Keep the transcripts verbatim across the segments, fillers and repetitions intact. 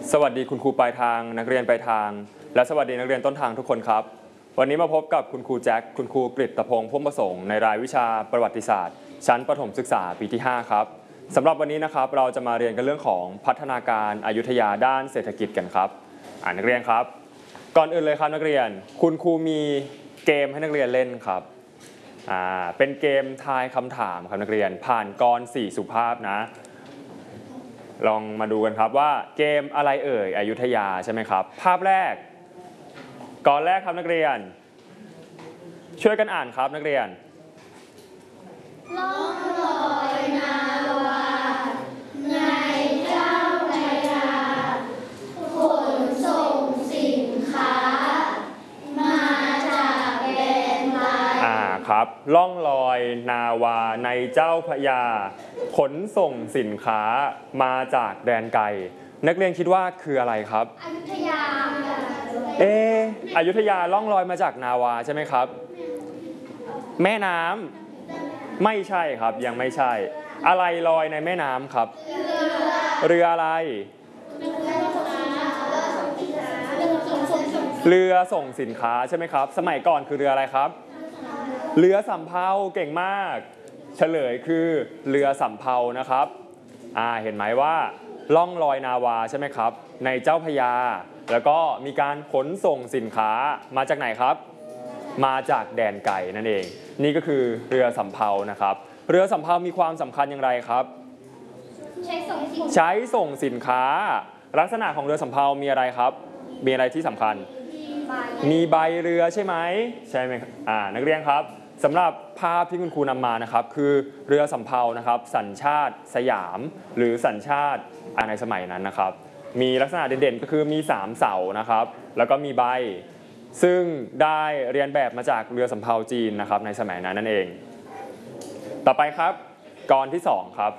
สวัสดีคุณครูปลายทางนักเรียนปลายทางและสวัสดีนักเรียนต้นทางทุกคนครับวันนี้มาพบกับคุณครูแจ็คคุณครูกฤษพงษ์พุ่มประสงค์ในรายวิชาประวัติศาสตร์ชั้นประถมศึกษาปีที่ห้าครับสำหรับวันนี้นะครับเราจะมาเรียนกันเรื่องของพัฒนาการอยุธยาด้านเศรษฐกิจกันครับอ่านักเรียนครับก่อนอื่นเลยครับนักเรียนคุณครูมีเกมให้นักเรียนเล่นครับอ่าเป็นเกมทายคำถามครับนักเรียนผ่านกรสี่สุภาพนะลองมาดูกันครับว่าเกมอะไรเอ่ยอยุธยาใช่ไหมครับภาพแรกก่อนแรกครับนักเรียนช่วยกันอ่านครับนักเรียนล่องลอยนาวาในเจ้าพระยาขนส่งสินค้ามาจากแดนไกลอ่าครับล่องลอยนาวาในเจ้าพระยาขนส่งสินค้ามาจากแดนไกลนักเรียนคิดว่าคืออะไรครับอยุธยาเอออยุธยาล่องลอยมาจากนาวาใช่ไหมครับแม่น้ำไม่ใช่ครับยังไม่ใช่อะไรลอยในแม่น้ำครับเรืออะไรเรือส่งสินค้าใช่ไหมครับสมัยก่อนคือเรืออะไรครับเรือสำเภาเก่งมากเฉลยคือเรือสำเภานะครับอ่าเห็นไหมว่าล่องลอยนาวาใช่ไหมครับในเจ้าพระยาแล้วก็มีการขนส่งสินค้ามาจากไหนครับมาจากแดนไกลนั่นเองนี่ก็คือเรือสำเภานะครับเรือสำเภามีความสำคัญอย่างไรครับใช้ส่งสินใช้ส่งสินค้าลักษณะของเรือสำเภามีอะไรครับมีอะไรที่สำคัญมีใบเรือใช่ไหมใช่ไหมอ่านักเรียนครับสำหรับภาพที่คุณครูนำมานะครับคือเรือสำเภานะครับสัญชาติสยามหรือสัญชาติในสมัยนั้นนะครับมีลักษณะเด่นๆก็คือมีสามเสานะครับแล้วก็มีใบซึ่งได้เรียนแบบมาจากเรือสำเภาจีนนะครับในสมัยนั้นนั่นเองต่อไปครับกรที่สองครับ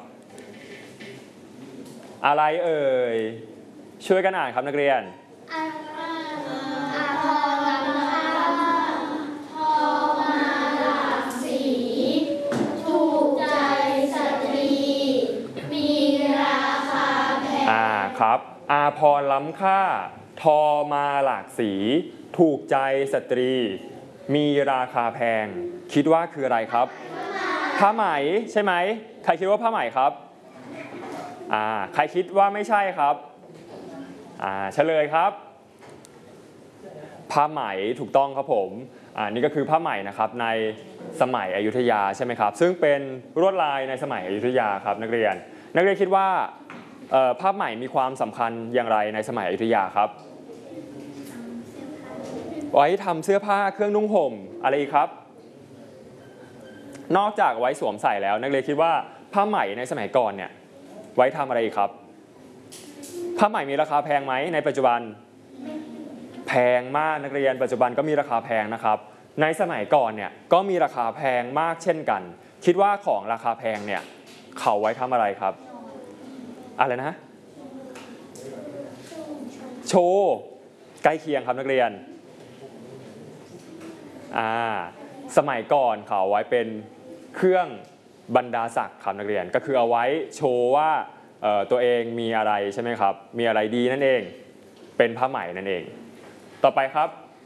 อะไรเอ่ยช่วยกันอ่านครับนักเรียนอาอาพรล้ำค่าทองมาหลากสีถูกใจสตรีมีราคาแพงอ่าครับอาภรณ์ล้ำค่าทอมาหลากสีถูกใจสตรีมีราคาแพงคิดว่าคืออะไรครับผ้าไหมใช่ไหมใครคิดว่าผ้าไหมครับอ่าใครคิดว่าไม่ใช่ครับอ่าเฉลยครับผ้าไหมถูกต้องครับผมอ่านี่ก็คือผ้าไหมนะครับในสมัยอยุธยาใช่ไหมครับซึ่งเป็นลวดลายในสมัยอยุธยาครับนักเรียนนักเรียนคิดว่าผ้าไหมมีความสำคัญอย่างไรในสมัยอยุธยาครับไว้ทำเสื้อผ้าเครื่องนุ่งห่มอะไรอีกครับนอกจากไว้สวมใส่แล้วนักเรียนคิดว่าผ้าไหมในสมัยก่อนเนี่ยไว้ทำอะไรอีกครับผ้าไหมมีราคาแพงไหมในปัจจุบันแพงมากนักเรียนปัจจุบันก็มีราคาแพงนะครับในสมัยก่อนเนี่ยก็มีราคาแพงมากเช่นกันคิดว่าของราคาแพงเนี่ยเขาไว้ทำอะไรครับอะไรนะโชว์ใกล้เคียงครับนักเรียนอ่าสมัยก่อนเขาไว้เป็นเครื่องบรรดาศักดิ์ครับนักเรียนก็คือเอาไว้โชว์ว่าตัวเองมีอะไรใช่ไหมครับมีอะไรดีนั่นเองเป็นผ้าไหมนั่นเองต่อไปครับ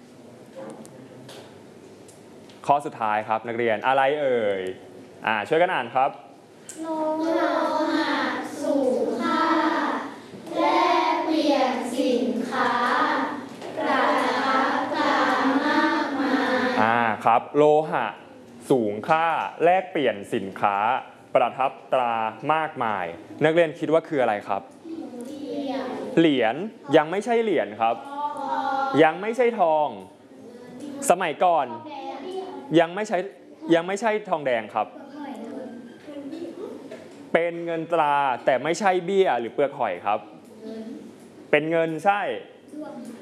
ข้อสุดท้ายครับนักเรียนอะไรเอ่ยอ่าช่วยกันอ่านครับโลหะสูงค่าแลกเปลี่ยนสินค้าประทับตามากมายอ่าครับโลหะสูงค่าแลกเปลี่ยนสินค้าประทับตรามากมายนักเรียนคิดว่าคืออะไรครับเหรียญยังไม่ใช่เหรียญครับยังไม่ใช่ทองสมัยก่อนยังไม่ใช่ยังไม่ใช่ทองแดงครับเป็นเงินตราแต่ไม่ใช่เบี้ยหรือเปลือกหอยครับเป็นเงินใช่